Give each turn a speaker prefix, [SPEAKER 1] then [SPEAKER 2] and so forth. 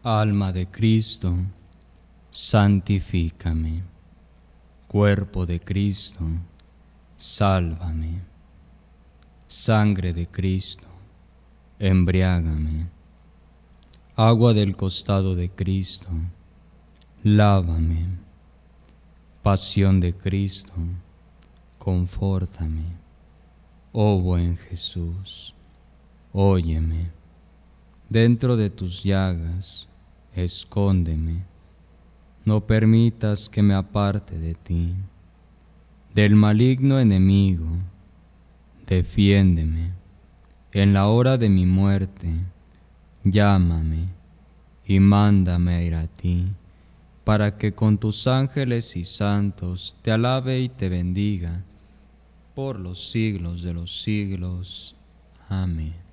[SPEAKER 1] Alma de Cristo, santifícame. Cuerpo de Cristo, sálvame. Sangre de Cristo, embriágame. Agua del costado de Cristo, lávame. Pasión de Cristo, confórtame. Oh buen Jesús, óyeme. Dentro de tus llagas, escóndeme. No permitas que me aparte de ti. Del maligno enemigo, defiéndeme. En la hora de mi muerte, llámame y mándame a ir a ti, para que con tus ángeles y santos te alabe y te bendiga por los siglos de los siglos. Amén.